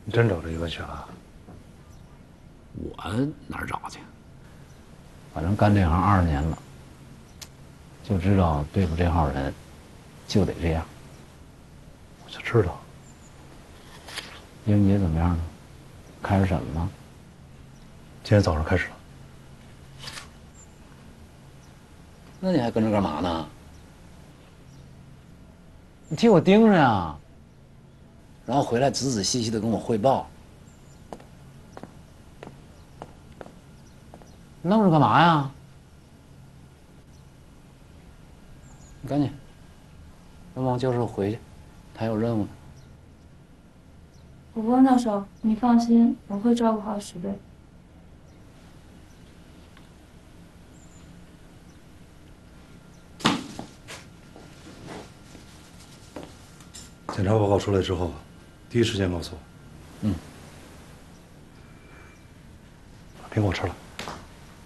你真找这一个去了？ 我哪儿找去？ 反正干这行20年了，就知道对付这号人，就得这样。 我就知道。 英姐怎么样了？开始审了吗？ 今天早上开始了。 那你还跟着干嘛呢？你替我盯着呀，然后回来仔仔细细的跟我汇报。愣着干嘛呀？你赶紧跟王教授回去，他有任务呢。 汪教授，你放心，我会照顾好石贝。 检查报告出来之后，第一时间告诉我。 嗯。 把苹果吃了。